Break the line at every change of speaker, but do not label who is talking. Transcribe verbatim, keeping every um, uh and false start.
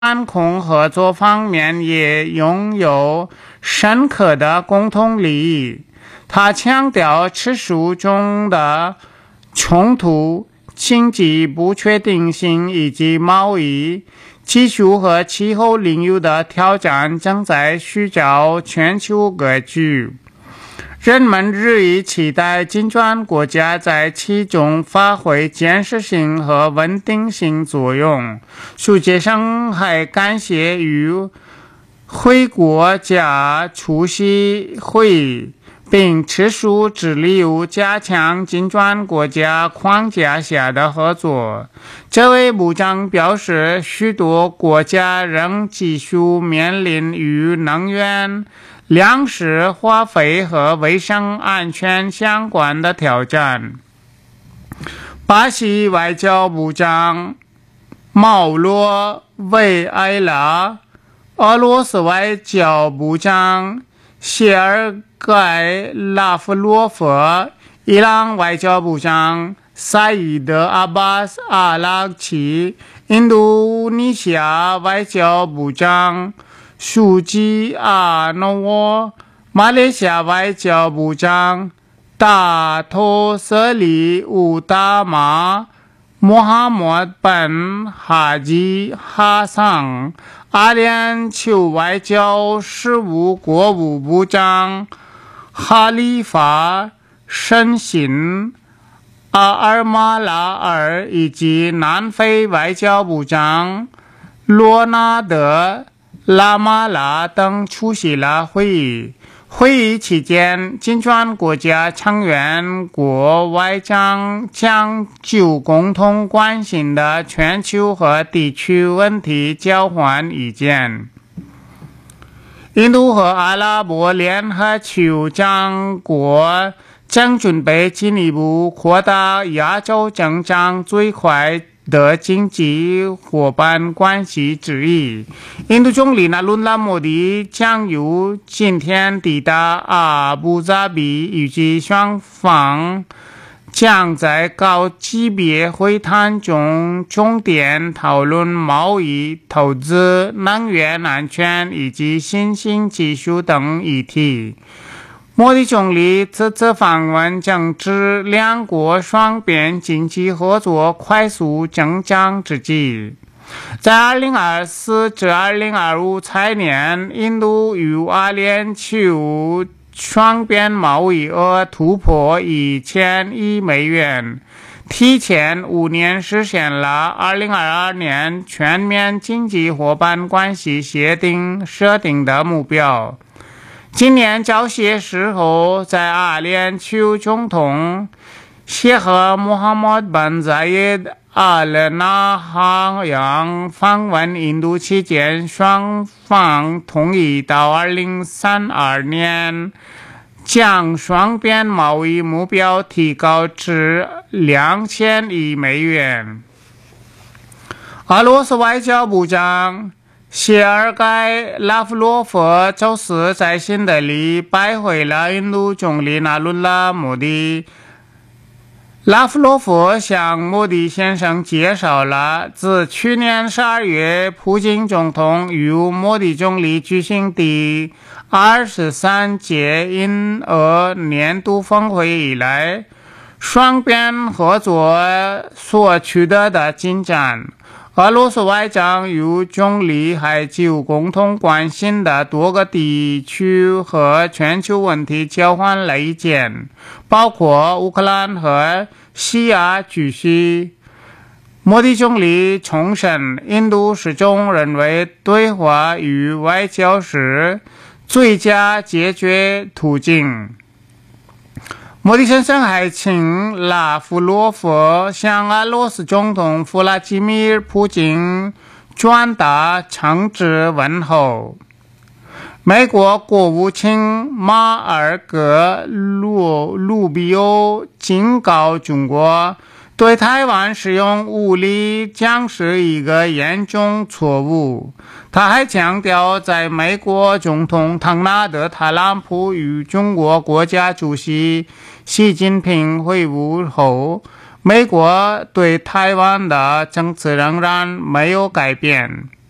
安空合作方面也拥有深刻的共同利益。他强调吃书中的冲突、经济不确定性以及贸易、技术和气候领域的挑战正在塑造全球格局。人们日益期待金砖国家在其中发挥建设性和稳定性作用。世界上还感谢与会国家出席会议，并持续致力于加强金砖国家框架下的合作。这位部长表示，许多国家仍继续面临与能源、粮食、花费和卫生安全相关的挑战。巴西外交部长毛洛维埃拉、俄罗斯外交部长谢尔盖拉夫洛夫、伊朗外交部长萨伊德阿巴斯阿拉奇、印度尼西亚外交部长苏吉阿诺沃、马来西亚外交部长大托瑟里乌达马、穆罕默德本哈吉哈桑、阿联酋外交事务国务部长哈利法申辛、阿尔马拉尔以及南非外交部长罗纳德拉马拉等出席了会议。会议期间，金砖国家成员国外长将就共同关心的全球和地区问题交换意见。印度和阿拉伯联合酋长国正准备进一步扩大亚洲增长最快的经济伙伴关系之一。印度总理纳伦拉莫迪将于今天抵达阿布扎比，预计双方将在高级别会谈中重点讨论贸易、投资、能源安全以及新兴技术等议题。莫迪总理此次访问正值两国双边经济合作快速增长之际。在二零二四至二零二五财年，印度与阿联酋双边贸易额突破一千亿美元，提前五年实现了二零二二年全面经济伙伴关系协定设定的目标。今年交接时候，在阿联酋总统谢赫穆罕默德本扎伊德阿勒纳哈扬访问印度期间，双方同意到二零三二年将双边贸易目标提高至两千亿美元。俄罗斯外交部长谢尔盖拉夫洛夫周四在新德里拜会了印度总理纳伦拉莫迪。拉夫洛夫向莫迪先生介绍了自去年十二月普京总统与莫迪总理举行第二十三届印俄年度峰会以来，双边合作所取得的进展。俄罗斯外长与总理还就共同关心的多个地区和全球问题交换了意见，包括乌克兰和西亚局势。莫迪总理重申，印度始终认为对话与外交是最佳解决途径。莫迪先生还请拉夫洛夫向俄罗斯总统弗拉基米尔·普京转达诚挚问候。美国国务卿马尔戈鲁鲁比欧警告中国，对台湾使用武力将是一个严重错误。他还强调，在美国总统唐纳德·特朗普与中国国家主席习近平会晤后，美国对台湾的政策仍然没有改变。